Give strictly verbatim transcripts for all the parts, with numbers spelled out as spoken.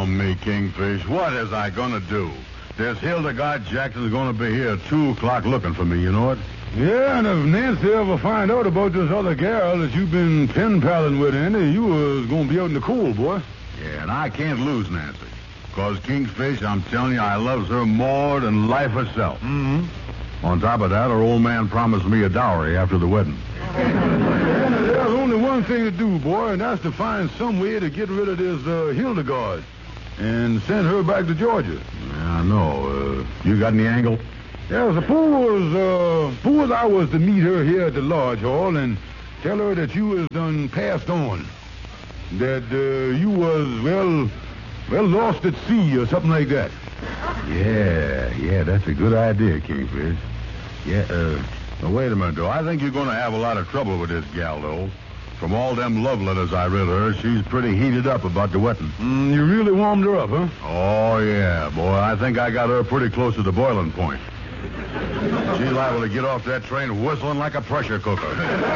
Oh, me, Kingfish, what is I gonna do? There's Hildegard Jackson's gonna be here at two o'clock looking for me, you know it? Yeah, and if Nancy ever find out about this other gal that you've been pen-palling with, Andy, you was gonna be out in the cold, boy. Yeah, and I can't lose Nancy. Because, Kingfish, I'm telling you, I loves her more than life herself. Mm-hmm. On top of that, her old man promised me a dowry after the wedding. There's only one thing to do, boy, and that's to find some way to get rid of this uh, Hildegard and send her back to Georgia. Yeah, I know. Uh, you got any angle? Yeah, suppose, uh, suppose I was to meet her here at the lodge hall and tell her that you was done passed on. That uh, you was, well, well, lost at sea or something like that. Yeah, yeah, that's a good idea, Kingfish. Yeah, uh, now wait a minute, though. I think you're going to have a lot of trouble with this gal, though. From all them love letters I read her, she's pretty heated up about the wedding. Mm, you really warmed her up, huh? Oh, yeah, boy. I think I got her pretty close to the boiling point. She's liable to get off that train whistling like a pressure cooker.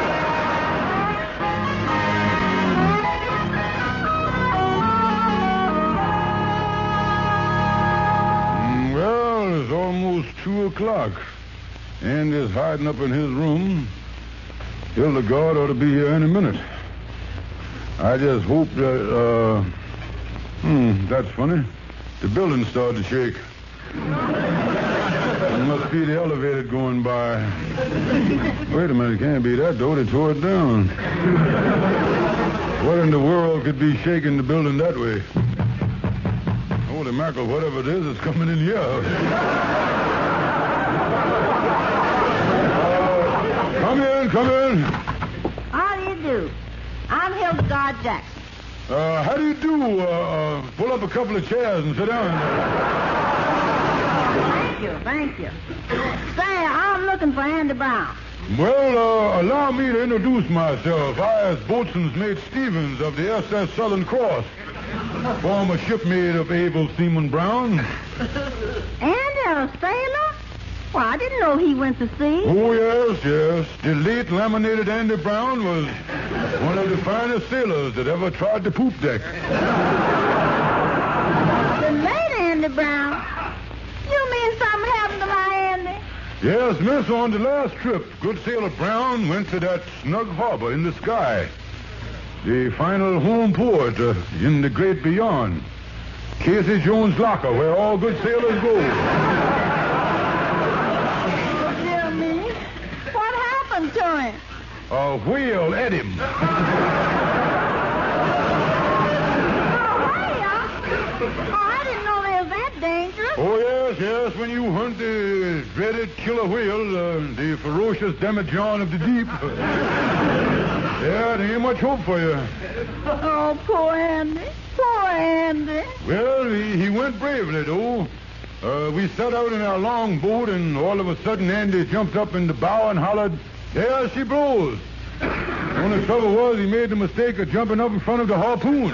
Mm, well, it's almost two o'clock. Andy's hiding up in his room. Hildegard ought to be here any minute. I just hope that, uh... Hmm, that's funny. The building started to shake. It must be the elevator going by. Wait a minute, it can't be that, though. They tore it down. What in the world could be shaking the building that way? Holy mackerel, whatever it is, it's coming in here. Uh, come in, come in. How do you do? I'm Hildegard Jackson. Uh, how do you do? Uh, uh, pull up a couple of chairs and sit down. Thank you, thank you. Say, I'm looking for Andy Brown. Well, uh, allow me to introduce myself. I is Boatswain's Mate Stevens of the S S Southern Cross, former shipmate of Abel Seaman Brown. Andy, a sailor? Well, I didn't know he went to sea. Oh, yes, yes. The late laminated Andy Brown was one of the finest sailors that ever tried the poop deck. The late Andy Brown? You mean something happened to my Andy? Yes, miss, on the last trip, good sailor Brown went to that snug harbor in the sky. The final home port uh, in the great beyond. Casey Jones' locker, where all good sailors go. Dear me. What happened to him? A whale ate him. Oh, I didn't know they was that dangerous. Oh, yes, yes. When you hunt the dreaded killer whale, uh, the ferocious demijohn of the deep. Yeah, there ain't much hope for you. Oh, poor Andy. Poor Andy. Well, he, he went bravely, though. Uh, we set out in our long boat, and all of a sudden Andy jumped up in the bow and hollered, "There she blows." The only trouble was he made the mistake of jumping up in front of the harpoon.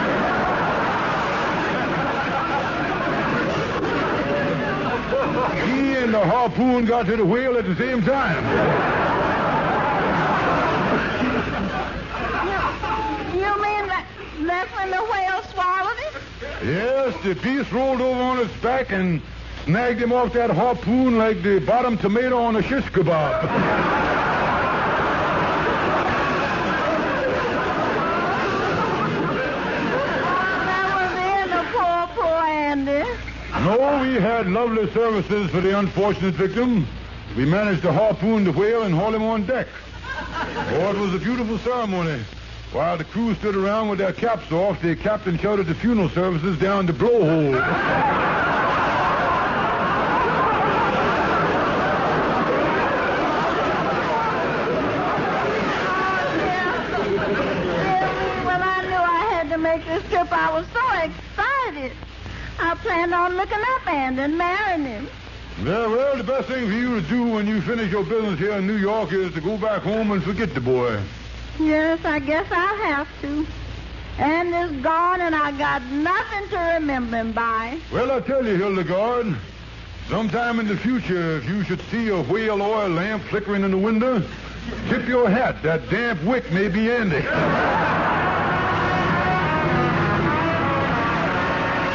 He and the harpoon got to the whale at the same time. You mean that that's when the whale swallowed it? Yes, the beast rolled over on its back and snagged him off that harpoon like the bottom tomato on a shish kebab. That was the end of poor, poor Andy. No, we had lovely services for the unfortunate victim. We managed to harpoon the whale and haul him on deck. Oh, it was a beautiful ceremony. While the crew stood around with their caps off, the captain shouted the funeral services down the blowhole. When I knew I had to make this trip, I was so excited. I planned on looking up Andy and marrying him. Yeah, well, the best thing for you to do when you finish your business here in New York is to go back home and forget the boy. Yes, I guess I'll have to. Andy's gone, and I got nothing to remember him by. Well, I tell you, Hildegard, sometime in the future, if you should see a whale oil lamp flickering in the window, tip your hat. That damp wick may be Andy.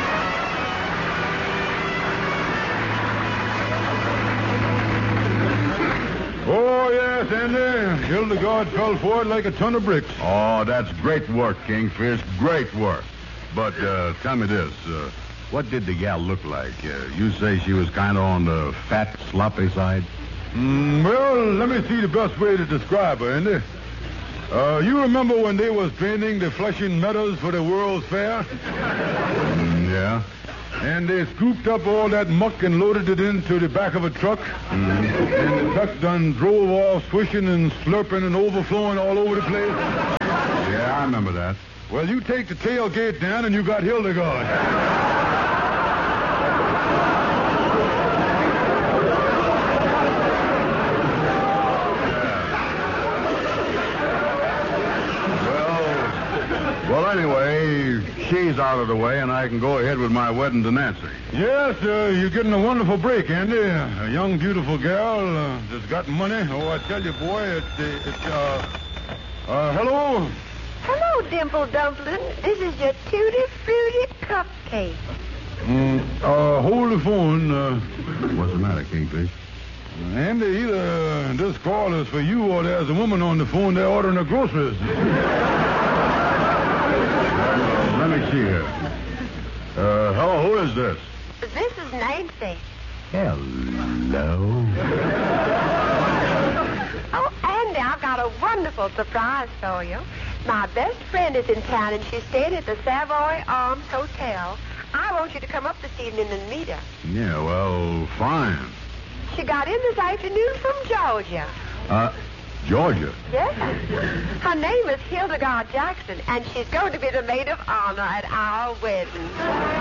Hildegard fell for it like a ton of bricks. Oh, that's great work, Kingfish. Great work. But uh, tell me this. Uh, what did the gal look like? Uh, you say she was kind of on the fat, sloppy side? Mm, well, let me see the best way to describe her, Andy. Uh, you remember when they was painting the Flushing Meadows for the World's Fair? Mm, yeah. And they scooped up all that muck and loaded it into the back of a truck. Mm-hmm. And the truck done drove off, swishing and slurping and overflowing all over the place. Yeah, I remember that. Well, you take the tailgate down and you got Hildegard. Well, anyway, she's out of the way, and I can go ahead with my wedding to Nancy. Yes, uh, you're getting a wonderful break, Andy. A young, beautiful girl uh, that's got money. Oh, I tell you, boy, it's, uh, it's, uh, uh, hello? Hello, Dimple Dumpling. This is your tutti frutti cupcake. Mm, uh, hold the phone. Uh, What's the matter, Kingfish? Andy, either this call is for you or there's a woman on the phone there ordering her groceries. Let me see here. Uh, hello, who is this? This is Nancy. Hello. Oh, Andy, I've got a wonderful surprise for you. My best friend is in town, and she's staying at the Savoy Arms Hotel. I want you to come up this evening and meet her. Yeah, well, fine. She got in this afternoon from Georgia. Uh, Georgia? Yes. Her name is Hildegard Jackson, and she's going to be the maid of honor at our wedding.